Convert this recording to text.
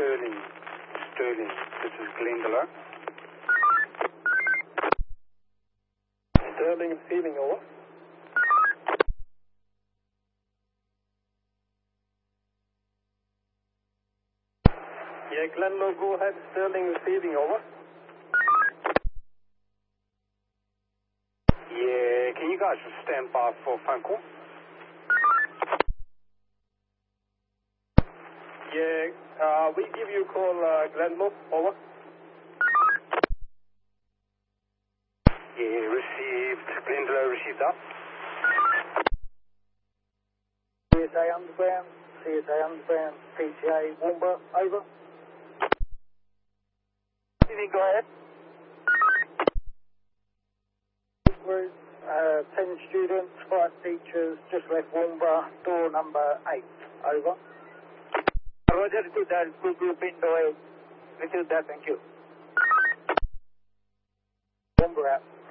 Sterling. This is Glendalough. Sterling receiving, over. Yeah, Glendalough, go ahead. Sterling receiving, over. Yeah, can you guys just stand by for a phone call? Yeah, we give you a call, Glendalough, over. Yeah, received. Glendalough received that. CSA Underground, PTA Woomba, over. Go ahead. 10 students, 5 teachers, just left Woomba, door number 8, over. Roger, to that, good group into a, received that, thank you. Woomba out.